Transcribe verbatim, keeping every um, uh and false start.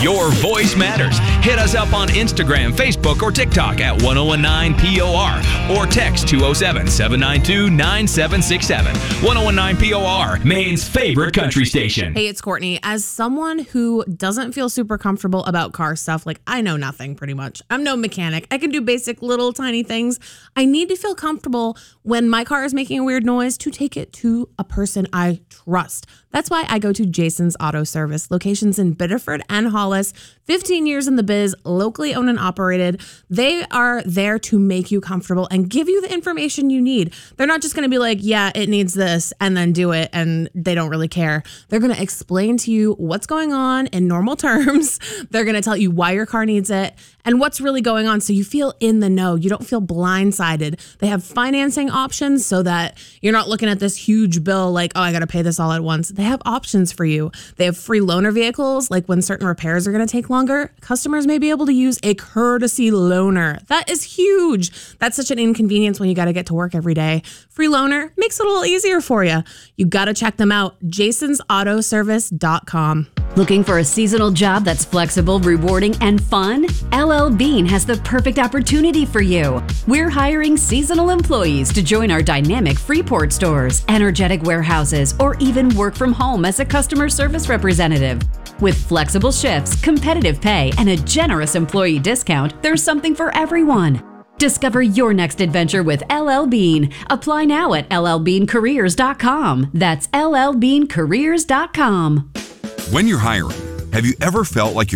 Your voice matters. Hit us up on Instagram, Facebook, or TikTok at one oh one nine P O R or text two oh seven, seven nine two, nine seven six seven. one oh one nine P O R, Maine's favorite country station. Hey, it's Courtney. As someone who doesn't feel super comfortable about car stuff, like I know nothing pretty much. I'm no mechanic. I can do basic little tiny things. I need to feel comfortable when my car is making a weird noise to take it to a person I trust. That's why I go to Jason's Auto Service, locations in Biddeford and Hollis. fifteen years in the biz, locally owned and operated. They are there to make you comfortable and give you the information you need. They're not just going to be like, yeah, it needs this, and then do it, and they don't really care. They're going to explain to you what's going on in normal terms. They're going to tell you why your car needs it and what's really going on, so you feel in the know. You don't feel blindsided. They have financing options so that you're not looking at this huge bill like, oh, I got to pay this all at once. They have options for you. They have free loaner vehicles, like when certain repairs are going to take longer, customers may be able to use a courtesy loaner. That is huge. That's such an inconvenience when you got to get to work every day. Free loaner makes it a little easier for you. You got to check them out. jasons auto service dot com. Looking for a seasonal job that's flexible, rewarding, and fun? L L Bean has the perfect opportunity for you. We're hiring seasonal employees to join our dynamic Freeport stores, energetic warehouses, or even work from home as a customer service representative. With flexible shifts, competitive pay, and a generous employee discount, there's something for everyone. Discover your next adventure with L L Bean. Apply now at L L bean careers dot com. That's L L bean careers dot com. When you're hiring, have you ever felt like